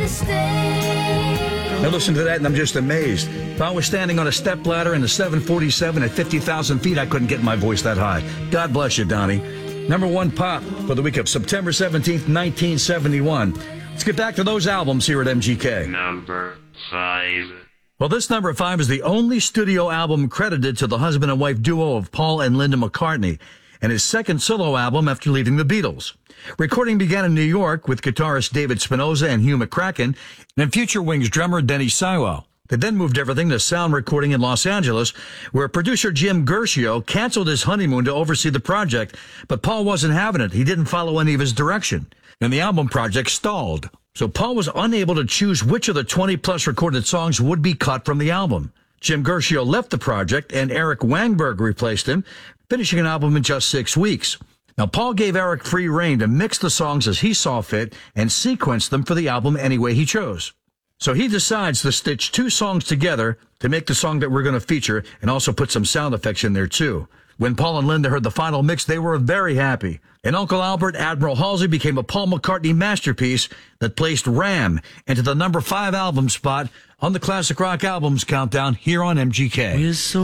Now listen to that, and I'm just amazed. If I was standing on a stepladder in the 747 at 50,000 feet, I couldn't get my voice that high. God bless you, Donnie. Number one pop for the week of September 17th, 1971. Let's get back to those albums here at MGK. Number 5. Well, this number 5 is the only studio album credited to the husband and wife duo of Paul and Linda McCartney, and his second solo album after leaving the Beatles. Recording began in New York with guitarist David Spinoza and Hugh McCracken, and Future Wings drummer Denny Sywell. They then moved everything to sound recording in Los Angeles, where producer Jim Guercio canceled his honeymoon to oversee the project, but Paul wasn't having it. He didn't follow any of his direction, and the album project stalled. So Paul was unable to choose which of the 20-plus recorded songs would be cut from the album. Jim Guercio left the project, and Eric Wangberg replaced him, finishing an album in just 6 weeks. Now, Paul gave Eric free rein to mix the songs as he saw fit and sequence them for the album any way he chose. So he decides to stitch 2 songs together to make the song that we're going to feature and also put some sound effects in there, too. When Paul and Linda heard the final mix, they were very happy. And Uncle Albert, Admiral Halsey, became a Paul McCartney masterpiece that placed Ram into the number 5 album spot on the Classic Rock Albums Countdown here on MGK.